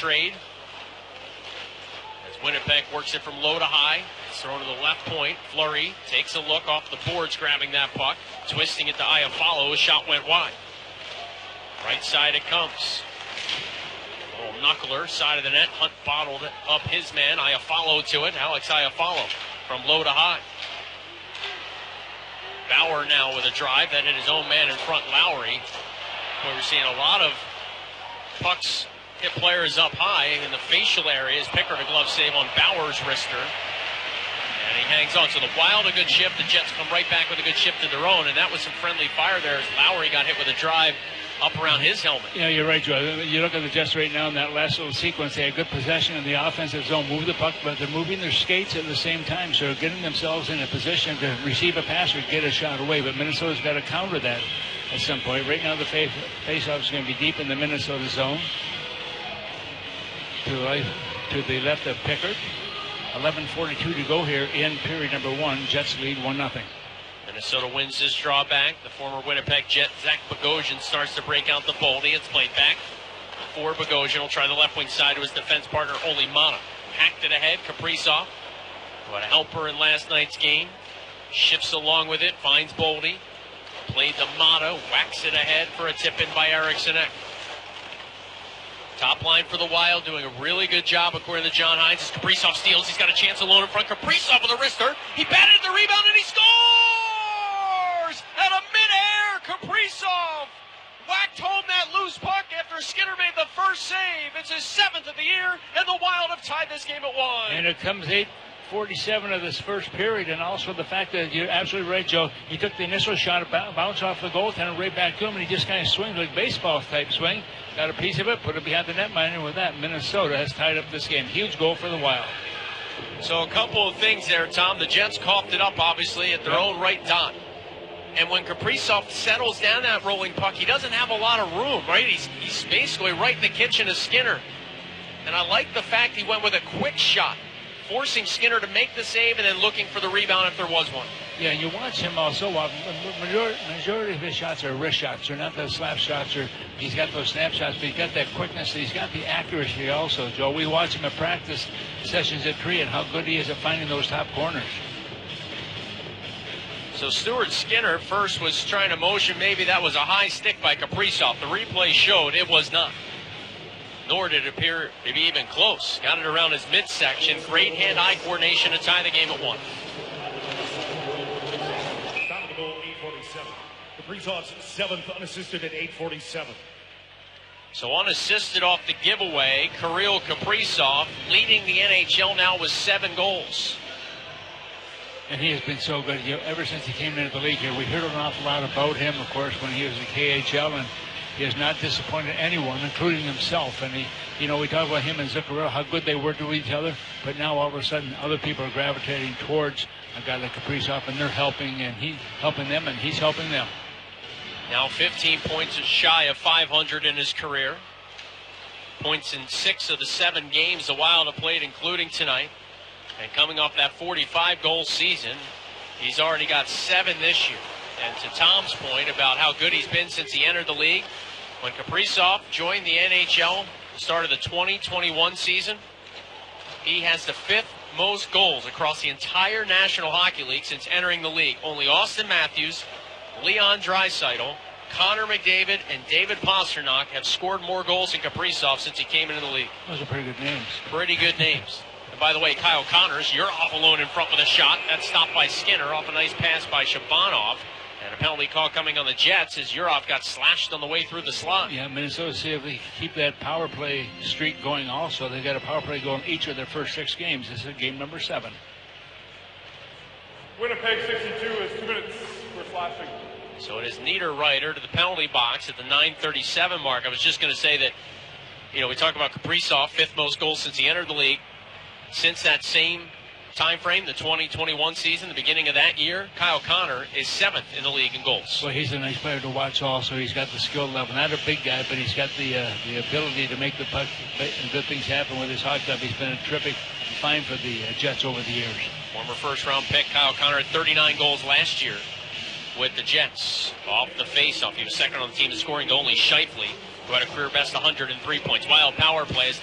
trade. As Winnipeg works it from low to high. It's thrown to the left point. Fleury takes a look off the boards, grabbing that puck. Twisting it to Iafallo. A shot went wide. Right side it comes. A little knuckler, side of the net. Hunt bottled up his man. Iafallo to it. Alex Iafallo from low to high. Bauer now with a drive. That hit his own man in front, Lowry. We're seeing a lot of pucks hit players up high in the facial areas. Pickard a glove save on Bauer's wrister. And he hangs on. So the Wild a good shift. The Jets come right back with a good shift of their own. And that was some friendly fire there as Lowry got hit with a drive up around his helmet. Yeah, you're right, Joe. You look at the Jets right now in that last little sequence. They had good possession in the offensive zone, move the puck, but they're moving their skates at the same time. So they're getting themselves in a position to receive a pass or get a shot away. But Minnesota's got to counter that at some point. Right now the face-off is going to be deep in the Minnesota zone. To the left of Pickard. 11:42 to go here in period number one. Jets lead 1-0. Minnesota wins this drawback. The former Winnipeg Jet, Zach Bogosian, starts to break out the Boldy. It's played back for Bogosian. Will try the left wing side to his defense partner, Olli Maatta. Hacked it ahead. Kaprizov, who had a helper in last night's game, shifts along with it, finds Boldy. Played to Maatta, whacks it ahead for a tip-in by Eriksson Ek. Top line for the Wild, doing a really good job according to John Hines. As Kaprizov steals, he's got a chance alone in front. Kaprizov with a wrister. He batted the rebound and he scores! At a mid-air, Kaprizov whacked home that loose puck after Skinner made the first save. It's his 7th of the year, and the Wild have tied this game at 1. And it comes 8:47 of this first period, and also the fact that you're absolutely right, Joe. He took the initial shot, bounced off the goaltender right back to him, and he just kind of swings like baseball type swing. Got a piece of it, put it behind the netminder. With that, Minnesota has tied up this game. Huge goal for the Wild. So a couple of things there, Tom. The Jets coughed it up, obviously, at their own right dot. And when Kaprizov settles down that rolling puck, he doesn't have a lot of room, right? He's basically right in the kitchen of Skinner. And I like the fact he went with a quick shot, forcing Skinner to make the save and then looking for the rebound if there was one. Yeah, and you watch him also. Majority of his shots are wrist shots. They're not those slap shots. Or he's got those snap shots, but he's got that quickness. He's got the accuracy also, Joe. We watch him at practice sessions at Tree and how good he is at finding those top corners. So Stuart Skinner first was trying to motion. Maybe that was a high stick by Kaprizov. The replay showed it was not. Nor did it appear to be even close. Got it around his midsection. Great hand-eye coordination to tie the game at 1. Time of the goal, 8:47. Kaprizov's 7th unassisted at 8:47. So unassisted off the giveaway, Kirill Kaprizov leading the NHL now with 7 goals. And he has been so good. Ever since he came into the league here, we heard an awful lot about him, of course, when he was in KHL, and he has not disappointed anyone, including himself. And we talk about him and Zuccarello, how good they work with each other. But now all of a sudden, other people are gravitating towards a guy like Kaprizov, and they're helping, and he's helping them, and he's helping them. Now 15 points shy of 500 in his career. Points in 6 of the 7 games the Wild have played, including tonight. And coming off that 45-goal season, he's already got 7 this year. And to Tom's point about how good he's been since he entered the league, when Kaprizov joined the NHL, started the 2021 season, he has the 5th most goals across the entire National Hockey League since entering the league. Only Austin Matthews, Leon Draisaitl, Connor McDavid, and David Pastrnak have scored more goals than Kaprizov since he came into the league. Those are pretty good names. Pretty good names. And by the way, Kyle Connors, you're off alone in front with a shot. That's stopped by Skinner off a nice pass by Shabanov. And a penalty call coming on the Jets as Yurov got slashed on the way through the slot. Yeah, Minnesota, see if they keep that power play streak going also. They've got a power play going each of their first 6 games. This is game number 7. Winnipeg 62 is 2 minutes. We're flashing. So it is Niederreiter to the penalty box at the 9:37 mark. I was just going to say that, we talk about Kaprizov, 5th most goals since he entered the league. Since that same time frame, the 2021 season, the beginning of that year, Kyle Connor is 7th in the league in goals. Well, he's a nice player to watch also. He's got the skill level. Not a big guy, but he's got the ability to make the puck and good things happen with his hot tub. He's been a terrific find for the Jets over the years. Former first-round pick Kyle Connor had 39 goals last year with the Jets. Off the face-off, he was second on the team in scoring to only Scheifele, who had a career best 103 points. Wild power plays.